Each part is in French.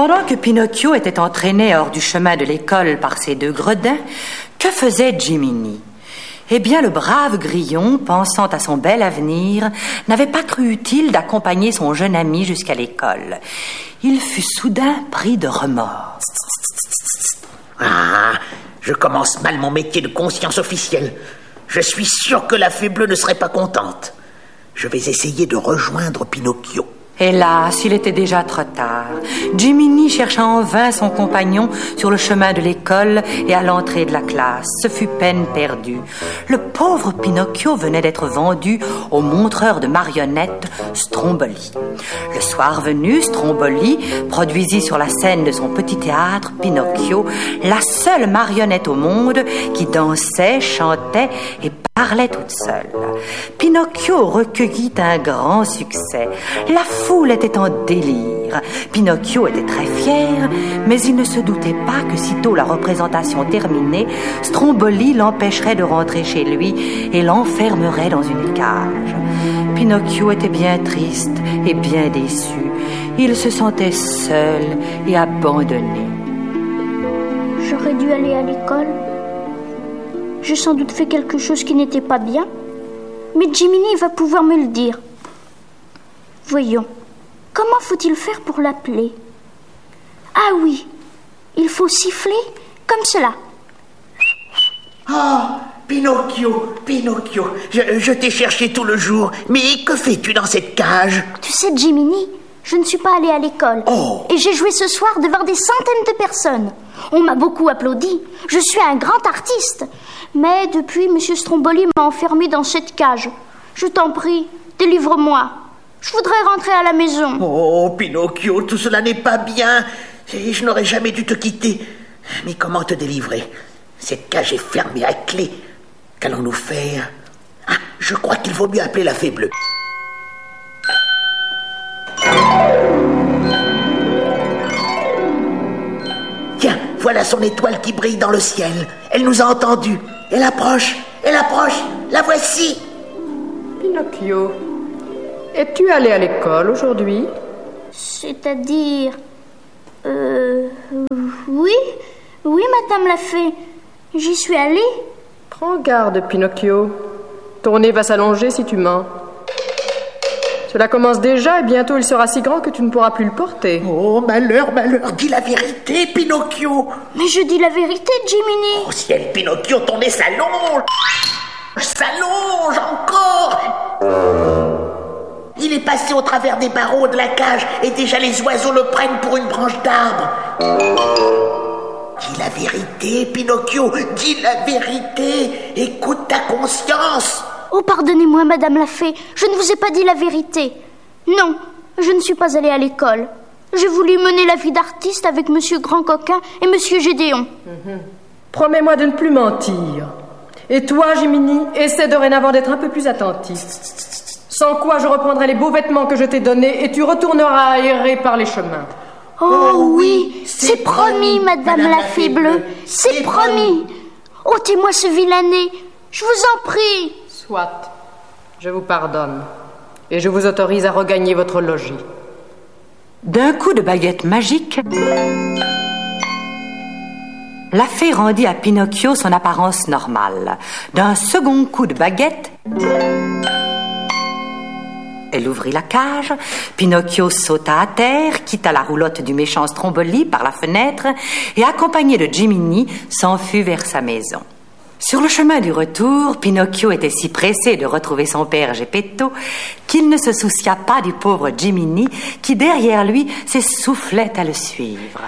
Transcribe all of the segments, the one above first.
Pendant que Pinocchio était entraîné hors du chemin de l'école par ses deux gredins, que faisait Jiminy? Eh bien, le brave grillon, pensant à son bel avenir, n'avait pas cru utile d'accompagner son jeune ami jusqu'à l'école. Il fut soudain pris de remords. Ah, je commence mal mon métier de conscience officielle. Je suis sûr que la fée bleue ne serait pas contente. Je vais essayer de rejoindre Pinocchio. Hélas, il était déjà trop tard. Jiminy chercha en vain son compagnon sur le chemin de l'école et à l'entrée de la classe. Ce fut peine perdue. Le pauvre Pinocchio venait d'être vendu au montreur de marionnettes Stromboli. Le soir venu, Stromboli produisit sur la scène de son petit théâtre Pinocchio, la seule marionnette au monde qui dansait, chantait et parlait toute seule. Pinocchio recueillit un grand succès. La foule était en délire. Pinocchio était très fier, mais il ne se doutait pas que sitôt la représentation terminée, Stromboli l'empêcherait de rentrer chez lui et l'enfermerait dans une cage. Pinocchio était bien triste et bien déçu. Il se sentait seul et abandonné. J'aurais dû aller à l'école. J'ai sans doute fait quelque chose qui n'était pas bien, mais Jiminy va pouvoir me le dire. Voyons, comment faut-il faire pour l'appeler? Ah oui, il faut siffler comme cela. Oh, Pinocchio, Pinocchio, je t'ai cherché tout le jour, mais que fais-tu dans cette cage? Tu sais, Jiminy, je ne suis pas allée à l'école. Oh. Et j'ai joué ce soir devant des centaines de personnes. On m'a beaucoup applaudi. Je suis un grand artiste. Mais depuis, M. Stromboli m'a enfermé dans cette cage. Je t'en prie, délivre-moi. Je voudrais rentrer à la maison. Oh, Pinocchio, tout cela n'est pas bien. Et je n'aurais jamais dû te quitter. Mais comment te délivrer? Cette cage est fermée à clé. Qu'allons-nous faire? Ah, je crois qu'il vaut mieux appeler la fée bleue. Tiens, voilà son étoile qui brille dans le ciel. Elle nous a entendus. Elle approche, la voici. Pinocchio, es-tu allé à l'école aujourd'hui? C'est-à-dire... Oui, madame la fée. J'y suis allée. Prends garde, Pinocchio. Ton nez va s'allonger si tu mens. Cela commence déjà et bientôt il sera si grand que tu ne pourras plus le porter. Oh, malheur, malheur, dis la vérité, Pinocchio. Mais je dis la vérité, Jiminy. Oh ciel, Pinocchio, ton nez s'allonge. S'allonge encore. Il est passé au travers des barreaux de la cage et déjà les oiseaux le prennent pour une branche d'arbre. Dis la vérité, Pinocchio, dis la vérité. Écoute ta conscience. Oh, pardonnez-moi, madame la fée, je ne vous ai pas dit la vérité. Non, je ne suis pas allée à l'école. J'ai voulu mener la vie d'artiste avec monsieur Grand Coquin et monsieur Gédéon. Promets-moi de ne plus mentir. Et toi, Jiminy, essaie dorénavant d'être un peu plus attentif. Sans quoi je reprendrai les beaux vêtements que je t'ai donnés et tu retourneras aérer par les chemins. Oh oui, c'est promis, madame la fée bleue, c'est promis. Ôtez-moi ce vilain nez, je vous en prie. Soit, je vous pardonne et je vous autorise à regagner votre logis. D'un coup de baguette magique, la fée rendit à Pinocchio son apparence normale. D'un second coup de baguette, elle ouvrit la cage. Pinocchio sauta à terre, quitta la roulotte du méchant Stromboli par la fenêtre et, accompagné de Jiminy, s'enfuit vers sa maison. Sur le chemin du retour, Pinocchio était si pressé de retrouver son père Geppetto qu'il ne se soucia pas du pauvre Jiminy qui, derrière lui, s'essoufflait à le suivre.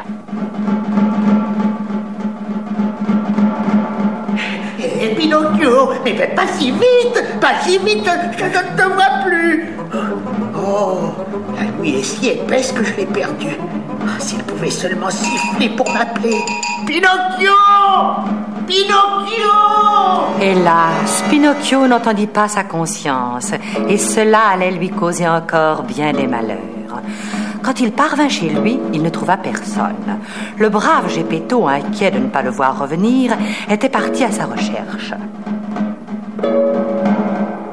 Hé, Pinocchio, mais pas si vite, je ne te vois plus. Oh, la nuit est si épaisse que je l'ai perdu. S'il pouvait seulement siffler pour m'appeler. Pinocchio! Pinocchio! Hélas, Pinocchio n'entendit pas sa conscience, et cela allait lui causer encore bien des malheurs. Quand il parvint chez lui, il ne trouva personne. Le brave Geppetto, inquiet de ne pas le voir revenir, était parti à sa recherche.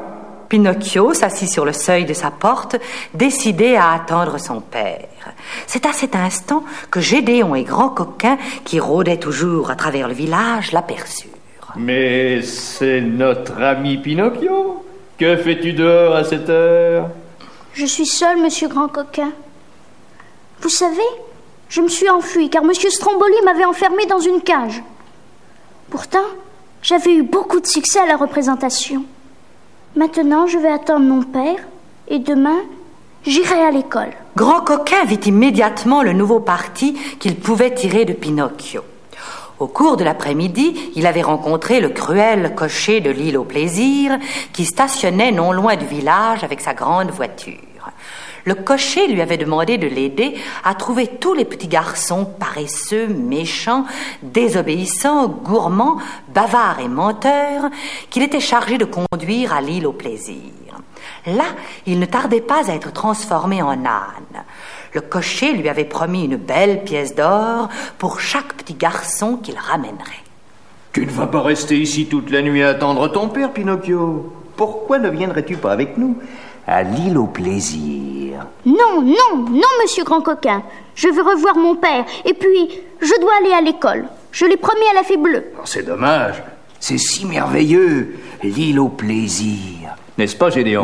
Pinocchio s'assit sur le seuil de sa porte, décidé à attendre son père. C'est à cet instant que Gédéon et Grand Coquin, qui rôdaient toujours à travers le village, l'aperçurent. Mais c'est notre ami Pinocchio. Que fais-tu dehors à cette heure? Je suis seul, monsieur Grand Coquin. Vous savez, je me suis enfui car monsieur Stromboli m'avait enfermé dans une cage. Pourtant, j'avais eu beaucoup de succès à la représentation. Maintenant, je vais attendre mon père et demain, j'irai à l'école. Grand Coquin vit immédiatement le nouveau parti qu'il pouvait tirer de Pinocchio. Au cours de l'après-midi, il avait rencontré le cruel cocher de l'île au plaisir qui stationnait non loin du village avec sa grande voiture. Le cocher lui avait demandé de l'aider à trouver tous les petits garçons paresseux, méchants, désobéissants, gourmands, bavards et menteurs qu'il était chargé de conduire à l'île au plaisir. Là, il ne tardait pas à être transformé en âne. Le cocher lui avait promis une belle pièce d'or pour chaque petit garçon qu'il ramènerait. Tu ne vas pas rester ici toute la nuit à attendre ton père, Pinocchio. Pourquoi ne viendrais-tu pas avec nous à l'île au plaisir? Non, non, non, monsieur Grand Coquin. Je veux revoir mon père et puis je dois aller à l'école. Je l'ai promis à la Fée Bleue. Oh, c'est dommage. C'est si merveilleux, l'île au plaisir. N'est-ce pas, Gédéon?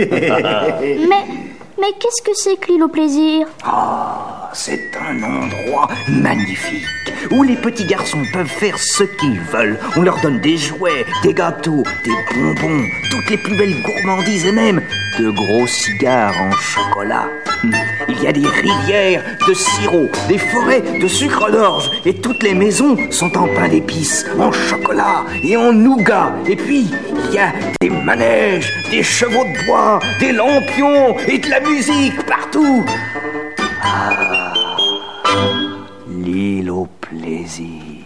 Mais qu'est-ce que c'est que l'île au plaisir? Ah, c'est un endroit magnifique où les petits garçons peuvent faire ce qu'ils veulent. On leur donne des jouets, des gâteaux, des bonbons, toutes les plus belles gourmandises et même de gros cigares en chocolat. Il y a des rivières de sirop, des forêts de sucre d'orge et toutes les maisons sont en pain d'épices, en chocolat et en nougat. Et puis, il y a des manèges, des chevaux de bois, des lampions et de la musique partout. Ah, l'île au plaisir.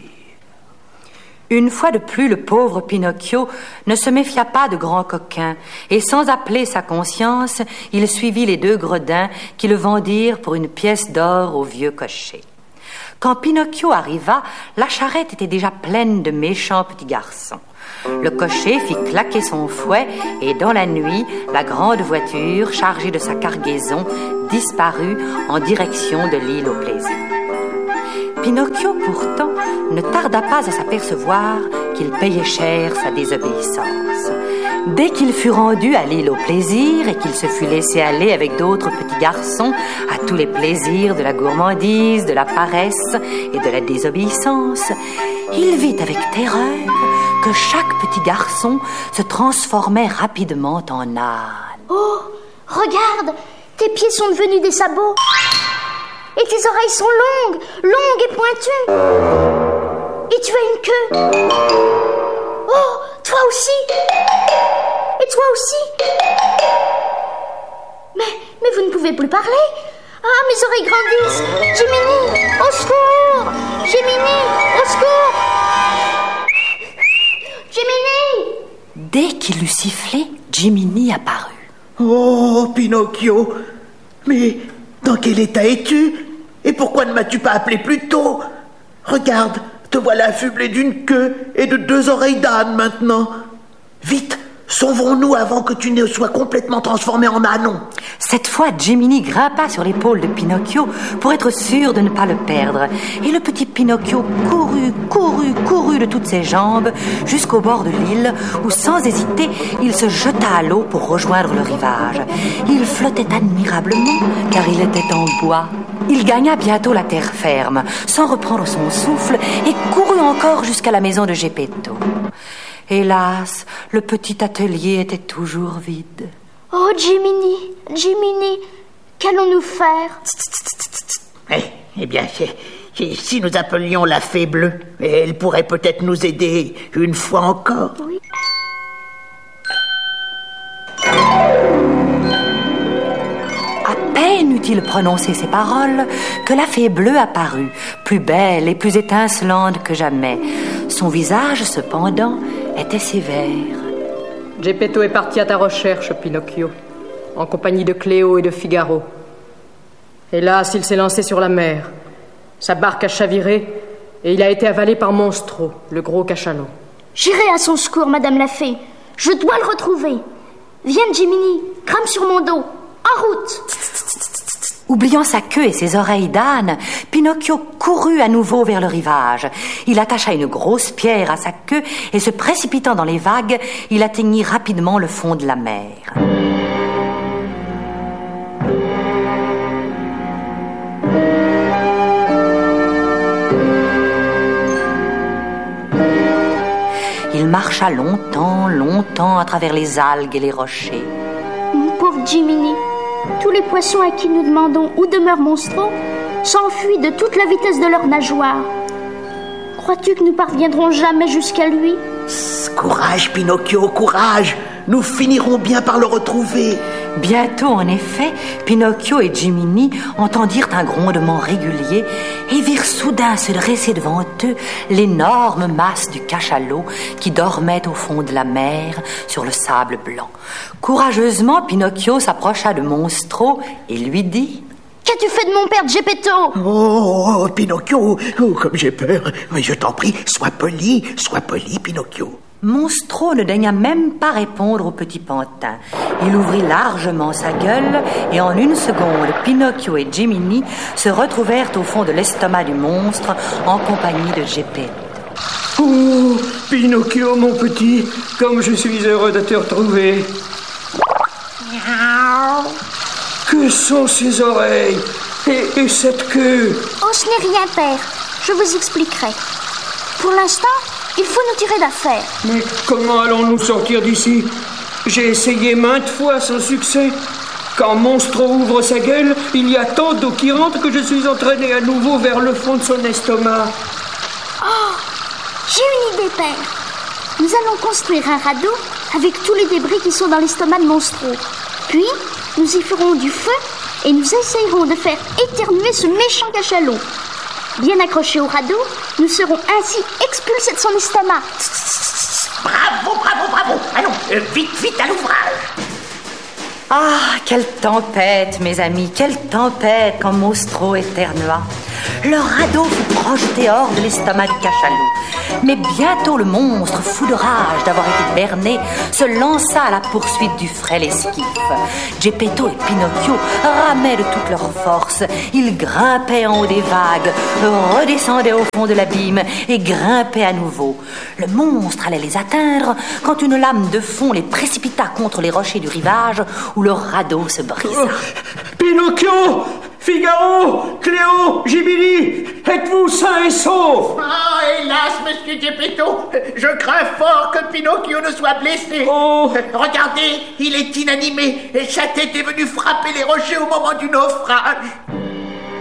Une fois de plus, le pauvre Pinocchio ne se méfia pas de Grand Coquin, et sans appeler sa conscience, il suivit les deux gredins qui le vendirent pour une pièce d'or au vieux cocher. Quand Pinocchio arriva, la charrette était déjà pleine de méchants petits garçons. Le cocher fit claquer son fouet et dans la nuit, la grande voiture chargée de sa cargaison disparut en direction de l'île au plaisir. Pinocchio, pourtant, ne tarda pas à s'apercevoir qu'il payait cher sa désobéissance. Dès qu'il fut rendu à l'île au plaisir et qu'il se fut laissé aller avec d'autres petits garçons à tous les plaisirs de la gourmandise, de la paresse et de la désobéissance, il vit avec terreur que chaque petit garçon se transformait rapidement en âne. Oh, regarde, tes pieds sont devenus des sabots. Et tes oreilles sont longues et pointues. Et tu as une queue. Oh, toi aussi. Et toi aussi. Mais vous ne pouvez plus parler. Ah, mes oreilles grandissent. Jiminy, au secours. Jiminy, au secours. Jiminy. Dès qu'il eut sifflé, Jiminy apparut. Oh, Pinocchio, mais dans quel état es-tu? Et pourquoi ne m'as-tu pas appelé plus tôt? Regarde, te voilà affublé d'une queue et de 2 oreilles d'âne maintenant. Vite, sauvons-nous avant que tu ne sois complètement transformé en ânon. Cette fois, Jiminy grimpa sur l'épaule de Pinocchio pour être sûr de ne pas le perdre. Et le petit Pinocchio courut de toutes ses jambes jusqu'au bord de l'île où, sans hésiter, il se jeta à l'eau pour rejoindre le rivage. Il flottait admirablement car il était en bois. Il gagna bientôt la terre ferme, sans reprendre son souffle, et courut encore jusqu'à la maison de Geppetto. Hélas, le petit atelier était toujours vide. Oh, Jiminy, qu'allons-nous faire? Eh bien, si nous appelions la Fée Bleue, elle pourrait peut-être nous aider une fois encore. Oui. À peine eut-il prononcé ces paroles que la Fée Bleue apparut, plus belle et plus étincelante que jamais. Son visage, cependant, était sévère. Geppetto est parti à ta recherche, Pinocchio, en compagnie de Cléo et de Figaro. Hélas, il s'est lancé sur la mer. Sa barque a chaviré et il a été avalé par Monstro, le gros cachalot. J'irai à son secours, Madame la Fée. Je dois le retrouver. Viens, Jiminy, grimpe sur mon dos. En route. Oubliant sa queue et ses oreilles d'âne, Pinocchio courut à nouveau vers le rivage. Il attacha une grosse pierre à sa queue et se précipitant dans les vagues, il atteignit rapidement le fond de la mer. Il marcha longtemps à travers les algues et les rochers. Mon pauvre Jiminy, tous les poissons à qui nous demandons où demeure Monstro s'enfuient de toute la vitesse de leurs nageoires. Crois-tu que nous parviendrons jamais jusqu'à lui? Courage, Pinocchio, courage! Nous finirons bien par le retrouver. Bientôt, en effet, Pinocchio et Jiminy entendirent un grondement régulier et virent soudain se dresser devant eux l'énorme masse du cachalot qui dormait au fond de la mer sur le sable blanc. Courageusement, Pinocchio s'approcha de Monstro et lui dit: Qu'as-tu fait de mon père Geppetto? Oh, Pinocchio, comme j'ai peur. Mais je t'en prie, sois poli, Pinocchio. Monstro ne daigna même pas répondre au petit pantin. Il ouvrit largement sa gueule et en une seconde, Pinocchio et Jiminy se retrouvèrent au fond de l'estomac du monstre en compagnie de Geppetto. Oh, Pinocchio, mon petit, comme je suis heureux de te retrouver. Que sont ces oreilles et cette queue? Oh, ce n'est rien, père. Je vous expliquerai. Pour l'instant, il faut nous tirer d'affaire. Mais comment allons-nous sortir d'ici? J'ai essayé maintes fois sans succès. Quand Monstro ouvre sa gueule, il y a tant d'eau qui rentre que je suis entraîné à nouveau vers le fond de son estomac. Oh, j'ai une idée, père. Nous allons construire un radeau avec tous les débris qui sont dans l'estomac de Monstro. Puis, nous y ferons du feu et nous essayerons de faire éternuer ce méchant cachalot. Bien accrochés au radeau, nous serons ainsi expulsés de son estomac. Bravo. Allons, vite à l'ouvrage. Ah, quelle tempête, mes amis, quelle tempête quand Monstro éternua. Le radeau fut projeté hors de l'estomac du cachalot. Mais bientôt le monstre, fou de rage d'avoir été berné, se lança à la poursuite du frêle esquif. Geppetto et Pinocchio ramaient de toute leur force. Ils grimpaient en haut des vagues, redescendaient au fond de l'abîme et grimpaient à nouveau. Le monstre allait les atteindre quand une lame de fond les précipita contre les rochers du rivage où le radeau se brisa. Pinocchio, Figaro, Cléo, Jiminy, êtes-vous sains et saufs? Ah, hélas, monsieur Geppetto, je crains fort que Pinocchio ne soit blessé. Oh. Regardez, il est inanimé et sa tête est venue frapper les rochers au moment du naufrage.